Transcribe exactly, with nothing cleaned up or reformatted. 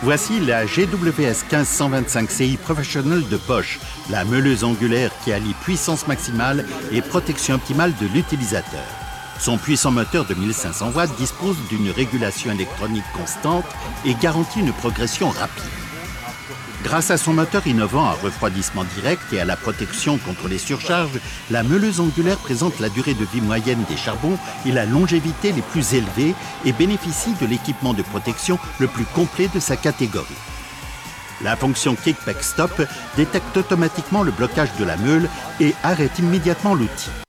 Voici la G W S quinze cent vingt-cinq C I Professional de Bosch, la meuleuse angulaire qui allie puissance maximale et protection optimale de l'utilisateur. Son puissant moteur de mille cinq cents watts dispose d'une régulation électronique constante et garantit une progression rapide. Grâce à son moteur innovant à refroidissement direct et à la protection contre les surcharges, la meuleuse angulaire présente la durée de vie moyenne des charbons et la longévité les plus élevées et bénéficie de l'équipement de protection le plus complet de sa catégorie. La fonction Kickback Stop détecte automatiquement le blocage de la meule et arrête immédiatement l'outil.